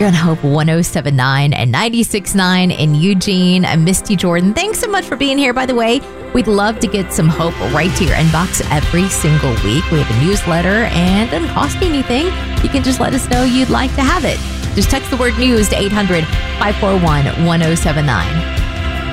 You're on Hope 107.9 and 96.9 in Eugene. I'm Misty Jordan. Thanks so much for being here. By the way, we'd love to get some Hope right to your inbox every single week. We have a newsletter and it doesn't cost you anything. You can just let us know you'd like to have it. Just text the word news to 800-541-1079.